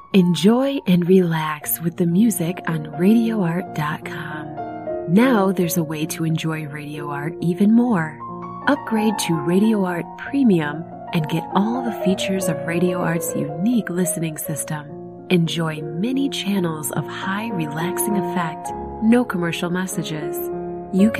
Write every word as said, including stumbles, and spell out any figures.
Enjoy and relax with the music on radio art dot com. Now there's a way to enjoy Radio Art even more. Upgrade to Radio Art Premium and get all the features of Radio Art's unique listening system. Enjoy many channels of high relaxing effect, no commercial messages. You can